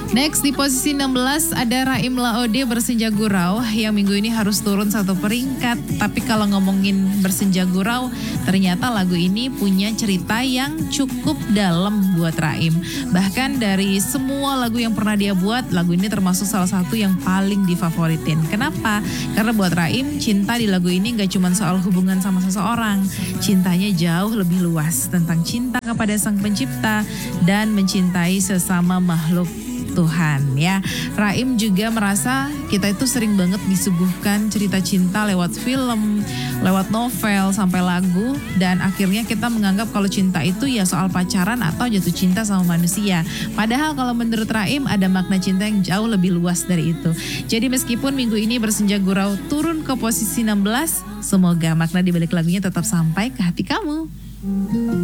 Next di posisi 16 ada Raim Laode Bersenja Gurau yang minggu ini harus turun 1 peringkat. Tapi kalau ngomongin Bersenja Gurau, ternyata lagu ini punya cerita yang cukup dalam buat Raim. Bahkan dari semua lagu yang pernah dia buat, lagu ini termasuk salah satu yang paling difavoritin. Kenapa? Karena buat Raim, cinta di lagu ini gak cuma soal hubungan sama seseorang. Cintanya jauh lebih luas tentang cinta kepada Sang Pencipta dan mencintai sesama makhluk Tuhan ya. Raim juga merasa kita itu sering banget disuguhkan cerita cinta lewat film, lewat novel, sampai lagu. Dan akhirnya kita menganggap kalau cinta itu ya soal pacaran atau jatuh cinta sama manusia. Padahal kalau menurut Raim ada makna cinta yang jauh lebih luas dari itu. Jadi meskipun minggu ini Bersenja Gurau turun ke posisi 16, semoga makna di balik lagunya tetap sampai ke hati kamu.